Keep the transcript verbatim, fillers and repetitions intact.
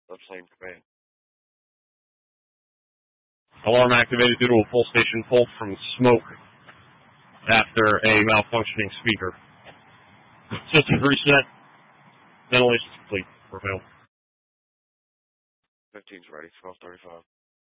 of same command. Alarm activated due to a full station pull from smoke after a malfunctioning speaker. System reset. Ventilation complete. Prevail. fifteen's ready. twelve thirty-five.